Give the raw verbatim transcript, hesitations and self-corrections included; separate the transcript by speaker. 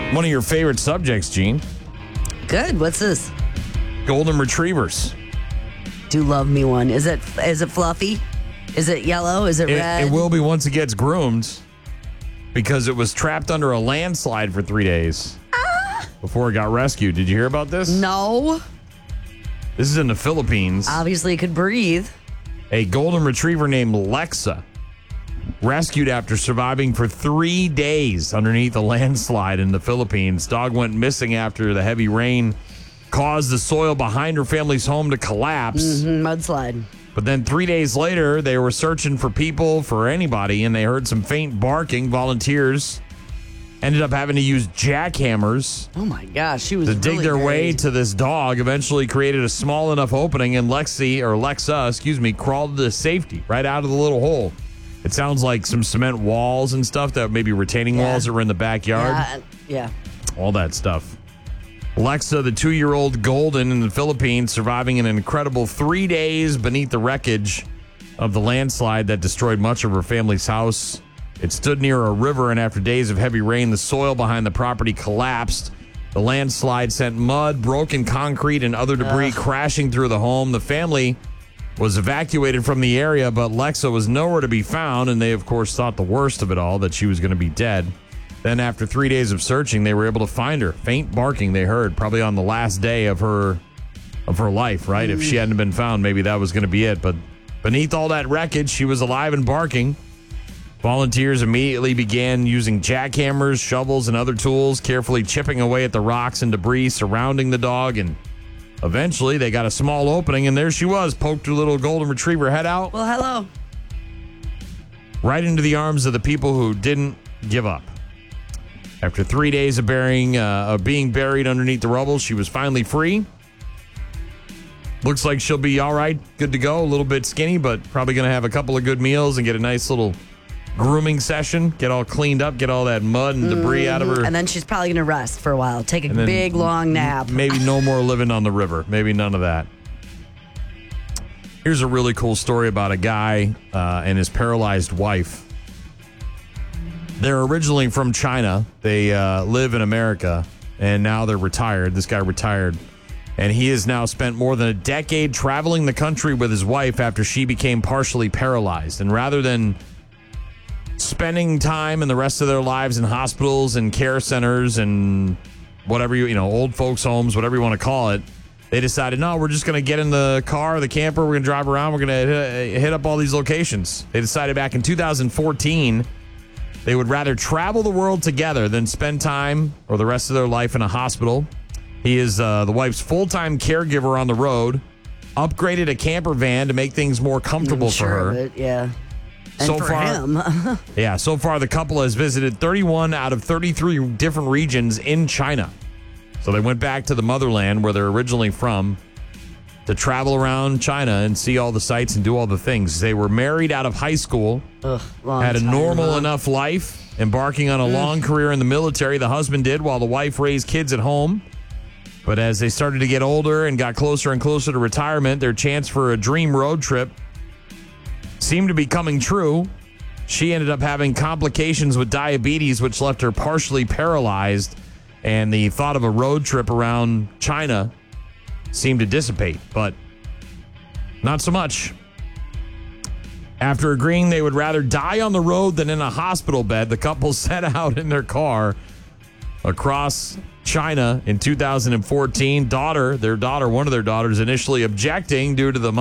Speaker 1: One of your favorite subjects, Gene.
Speaker 2: Good. What's this?
Speaker 1: Golden retrievers.
Speaker 2: Do love me one. Is it is it fluffy? Is it yellow? Is it,
Speaker 1: It,
Speaker 2: red?
Speaker 1: it will be once it gets groomed because it was trapped under a landslide for three days ah. before it got rescued. Did you hear about this?
Speaker 2: No.
Speaker 1: This is in the Philippines.
Speaker 2: Obviously, it could breathe.
Speaker 1: A golden retriever named Lexa rescued after surviving for three days underneath a landslide in the Philippines. Dog went missing after the heavy rain caused the soil behind her family's home to collapse.
Speaker 2: Mm-hmm, mudslide.
Speaker 1: But then three days later, they were searching for people, for anybody, and they heard some faint barking. Volunteers ended up having to use jackhammers
Speaker 2: Oh my gosh, she was
Speaker 1: to dig
Speaker 2: really
Speaker 1: their way
Speaker 2: great.
Speaker 1: to this dog. Eventually created a small enough opening, and Lexi, or Lexa, excuse me, crawled to safety right out of the little hole. It sounds like some cement walls and stuff, that maybe retaining
Speaker 2: Yeah.
Speaker 1: walls that were in the backyard.
Speaker 2: Yeah, yeah.
Speaker 1: All that stuff. Lexa, the two-year-old golden in the Philippines, surviving an incredible three days beneath the wreckage of the landslide that destroyed much of her family's house. It stood near a river, and after days of heavy rain, the soil behind the property collapsed. The landslide sent mud, broken concrete, and other debris Ugh. crashing through the home. The family was evacuated from the area, but Lexa was nowhere to be found, and they, of course, thought the worst of it all, that she was going to be dead. Then after three days of searching, they were able to find her. Faint barking they heard, probably on the last day of her of her life, right? Mm. If she hadn't been found, maybe that was going to be it. But beneath all that wreckage, she was alive and barking. Volunteers immediately began using jackhammers, shovels, and other tools, carefully chipping away at the rocks and debris surrounding the dog. And eventually, they got a small opening, and there she was, poked her little golden retriever head out.
Speaker 2: Well, hello.
Speaker 1: Right into the arms of the people who didn't give up. After three days of burying, uh, of being buried underneath the rubble, she was finally free. Looks like she'll be all right, good to go. A little bit skinny, but probably going to have a couple of good meals and get a nice little grooming session. Get all cleaned up, get all that mud and debris mm-hmm. out of her.
Speaker 2: And then she's probably going to rest for a while. Take a big, long nap.
Speaker 1: Maybe no more living on the river. Maybe none of that. Here's a really cool story about a guy uh, and his paralyzed wife. They're originally from China. They uh, live in America, and now they're retired. This guy retired, and he has now spent more than a decade traveling the country with his wife after she became partially paralyzed. And rather than spending time and the rest of their lives in hospitals and care centers and whatever, you, you know, old folks' homes, whatever you want to call it, they decided, no, we're just going to get in the car, the camper, we're going to drive around, we're going to hit up all these locations. They decided back in two thousand fourteen they would rather travel the world together than spend time or the rest of their life in a hospital. He is uh, the wife's full-time caregiver on the road, upgraded a camper van to make things more comfortable
Speaker 2: sure
Speaker 1: for her.
Speaker 2: Of it, yeah. And
Speaker 1: so
Speaker 2: for
Speaker 1: far,
Speaker 2: him.
Speaker 1: yeah, so far the couple has visited thirty-one out of thirty-three different regions in China. So they went back to the motherland where they're originally from to travel around China and see all the sights and do all the things. They were married out of high school,
Speaker 2: Ugh, long
Speaker 1: had a
Speaker 2: time,
Speaker 1: normal
Speaker 2: huh?
Speaker 1: enough life, embarking on a
Speaker 2: Mm.
Speaker 1: long career in the military. The husband did, while the wife raised kids at home. But as they started to get older and got closer and closer to retirement, their chance for a dream road trip seemed to be coming true. She ended up having complications with diabetes, which left her partially paralyzed, and the thought of a road trip around China seemed to dissipate, but not so much. After agreeing they would rather die on the road than in a hospital bed, the couple set out in their car across China in two thousand fourteen. Daughter, their daughter, one of their daughters, initially objecting due to the